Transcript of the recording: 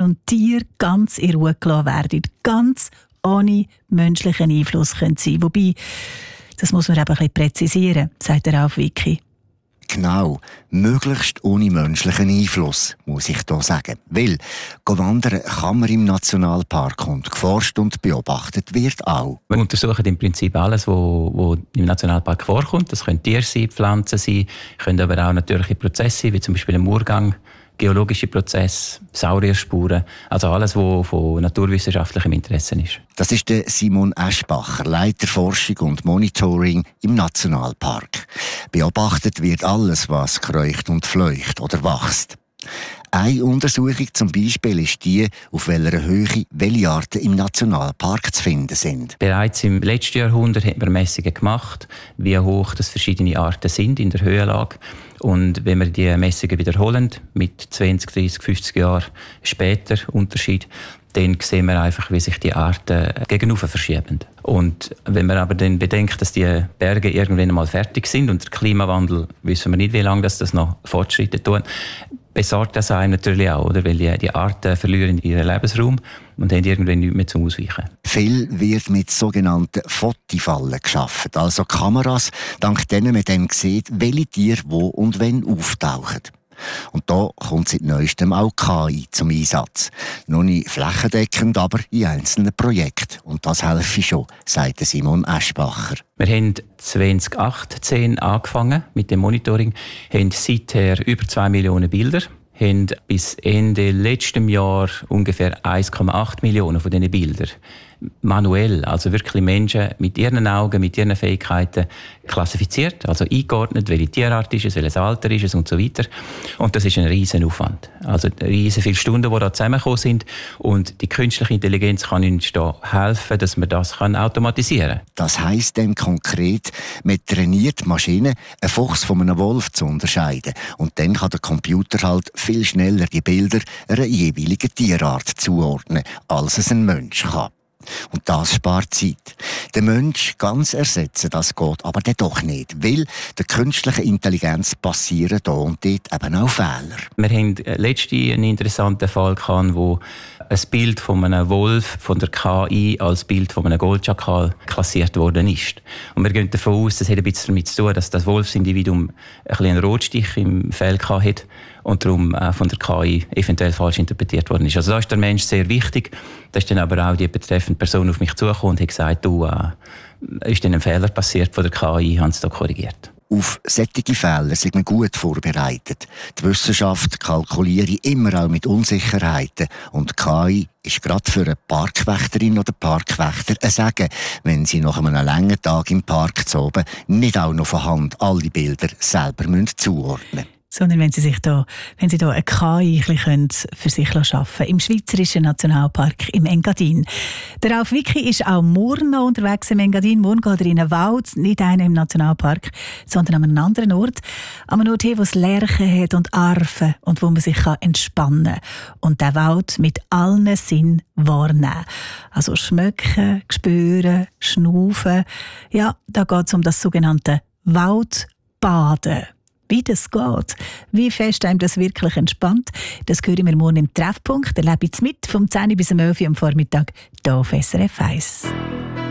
und Tiere ganz in Ruhe gelassen werden, ganz ohne menschlichen Einfluss sein können. Wobei, das muss man eben ein bisschen präzisieren, sagt der Ralf Wicki. Genau, möglichst ohne menschlichen Einfluss, muss ich hier sagen. Weil, wandern kann man im Nationalpark und geforscht und beobachtet wird auch. Wir untersuchen im Prinzip alles, was im Nationalpark vorkommt. Das können Tiere sein, Pflanzen sein, können aber auch natürliche Prozesse sein, wie zum Beispiel ein Murgang, geologische Prozesse, Saurierspuren, also alles, was von naturwissenschaftlichem Interesse ist. Das ist der Simon Eschbacher, Leiter Forschung und Monitoring im Nationalpark. Beobachtet wird alles, was kreucht und fleucht oder wächst. Eine Untersuchung zum Beispiel ist die, auf welcher Höhe welche Arten im Nationalpark zu finden sind. Bereits im letzten Jahrhundert hat man Messungen gemacht, wie hoch das verschiedene Arten sind in der Höhenlage. Und wenn wir die Messungen wiederholen, mit 20, 30, 50 Jahren später Unterschied, dann sehen wir einfach, wie sich die Arten gegenüber verschieben. Und wenn man aber dann bedenkt, dass die Berge irgendwann einmal fertig sind und der Klimawandel, wissen wir nicht, wie lange das noch Fortschritte tun, besorgt das einem natürlich auch, oder? Weil die Arten verlieren ihren Lebensraum und haben irgendwann nichts mehr zum Ausweichen. Viel wird mit sogenannten Fotifallen geschaffen, also Kameras, dank denen man dann sieht, welche Tiere wo und wenn auftauchen. Und da kommt seit Neuestem auch KI zum Einsatz. Noch nicht flächendeckend, aber in einzelnen Projekten. Und das helfe schon, sagt Simon Eschbacher. Wir haben 2018 angefangen mit dem Monitoring, haben seither über 2 Millionen Bilder, haben bis Ende letzten Jahr ungefähr 1,8 Millionen von diesen Bildern manuell, also wirklich Menschen mit ihren Augen, mit ihren Fähigkeiten klassifiziert, also eingeordnet, welche Tierart ist es, welches Alter ist es und so weiter. Und das ist ein riesen Aufwand. Also riesen viele Stunden, die da zusammengekommen sind. Und die künstliche Intelligenz kann uns da helfen, dass man das automatisieren kann. Das heisst dann konkret, man trainiert die Maschine, einen Fuchs von einem Wolf zu unterscheiden. Und dann kann der Computer halt viel schneller die Bilder einer jeweiligen Tierart zuordnen, als es ein Mensch kann. Und das spart Zeit. Den Mensch ganz ersetzen, das geht aber dann doch nicht, weil der künstlichen Intelligenz passieren da und dort eben auch Fehler. Wir haben letztens einen interessanten Fall gehabt, wo ein Bild von einem Wolf von der KI als Bild von einem Goldschakal klassiert worden ist. Und wir gehen davon aus, das hat ein bisschen damit zu tun, dass das Wolfsindividuum ein bisschen einen Rotstich im Fell hatte und darum von der KI eventuell falsch interpretiert worden ist. Also da ist der Mensch sehr wichtig. Da ist dann aber auch die betreffende Person auf mich zugekommen und hat gesagt, ist dann ein Fehler passiert von der KI, haben sie da korrigiert. Auf solche Fälle sind wir gut vorbereitet. Die Wissenschaft kalkuliert immer auch mit Unsicherheiten. Und KI ist gerade für eine Parkwächterin oder Parkwächter ein Segen, wenn sie nach einem langen Tag im Park zu oben nicht auch noch von Hand alle Bilder selber zuordnen müssen. Sondern wenn Sie da eine KI für sich arbeiten können. Im Schweizerischen Nationalpark im Engadin. Der Ralf Wicki ist auch morgen noch unterwegs im Engadin. Morgen geht er in einen Wald, nicht einen im Nationalpark, sondern an einem anderen Ort. An einem Ort, wo es Lerchen hat und Arfen und wo man sich entspannen kann. Und den Wald mit allen Sinnen wahrnehmen. Also schmecken, spüren, schnaufen. Ja, da geht es um das sogenannte Waldbaden. Wie das geht, wie fest einem das wirklich entspannt, das hören wir morgen im Treffpunkt. Erlebe ich mit vom 10 bis 11 Uhr am Vormittag hier auf SRF 1.